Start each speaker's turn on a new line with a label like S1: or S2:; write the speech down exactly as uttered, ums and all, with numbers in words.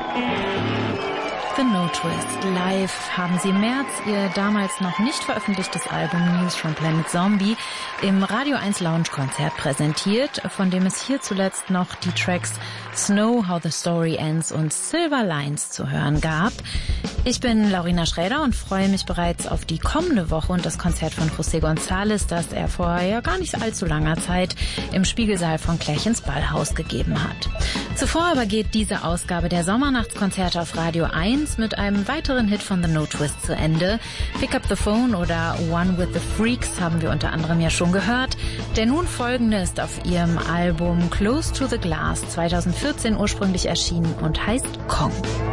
S1: The No Twist. Live haben sie im März ihr damals noch nicht veröffentlichtes Album News from Planet Zombie im Radio eins Lounge Konzert präsentiert, von dem es hier zuletzt noch die Tracks Snow, How the Story Ends und Silver Lines zu hören gab. Ich bin Laurina Schräder und freue mich bereits auf die kommende Woche und das Konzert von José González, das er vor ja gar nicht allzu langer Zeit im Spiegelsaal von Klärchens Ballhaus gegeben hat. Zuvor aber geht diese Ausgabe der Sommernachtskonzerte auf Radio eins mit einem weiteren Hit von The No Twist zu Ende. Pick Up the Phone oder One with the Freaks haben wir unter anderem ja schon gehört. Der nun folgende ist auf ihrem Album Close to the Glass zweitausendvierzehn ursprünglich erschienen und heißt Kong.